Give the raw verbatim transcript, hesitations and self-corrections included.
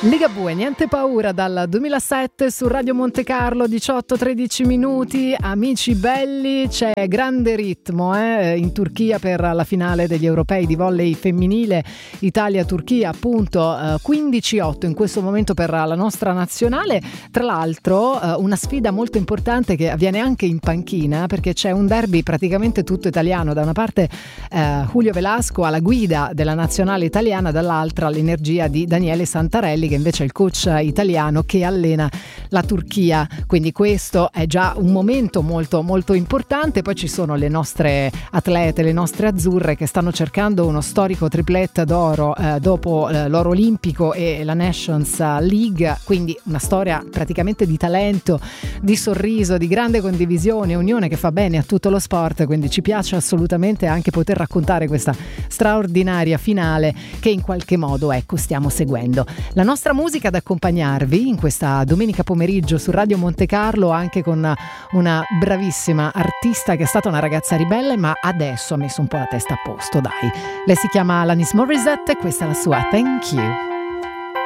Ligabue, niente paura, dal duemilasette su Radio Monte Carlo, diciotto tredici minuti. Amici belli, c'è grande ritmo eh, in Turchia per la finale degli europei di volley femminile Italia-Turchia, appunto eh, quindici otto in questo momento per la nostra nazionale. Tra l'altro eh, una sfida molto importante che avviene anche in panchina, perché c'è un derby praticamente tutto italiano. Da una parte eh, Julio Velasco alla guida della nazionale italiana, dall'altra l'energia di Daniele Santarelli, che invece è il coach italiano che allena la Turchia, quindi questo è già un momento molto molto importante. Poi ci sono le nostre atlete, le nostre azzurre, che stanno cercando uno storico triplete d'oro eh, dopo eh, l'oro olimpico e la Nations League, quindi una storia praticamente di talento, di sorriso, di grande condivisione, unione, che fa bene a tutto lo sport. Quindi ci piace assolutamente anche poter raccontare questa straordinaria finale che in qualche modo, ecco, stiamo seguendo. La nostra musica ad accompagnarvi in questa domenica pomeriggio su Radio Monte Carlo, anche con una bravissima artista che è stata una ragazza ribelle, ma adesso ha messo un po' la testa a posto, dai. Lei si chiama Alanis Morissette e questa è la sua Thank You.